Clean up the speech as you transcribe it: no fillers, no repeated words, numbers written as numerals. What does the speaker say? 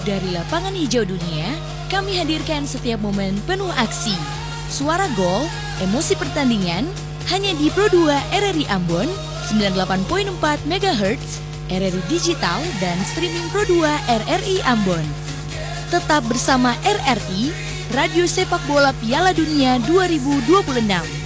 Dari lapangan hijau dunia, kami hadirkan setiap momen penuh aksi. Suara gol, emosi pertandingan, hanya di Pro 2 RRI Ambon, 98.4 MHz, RRI Digital, dan streaming Pro 2 RRI Ambon. Tetap bersama RRI, Radio Sepak Bola Piala Dunia 2026.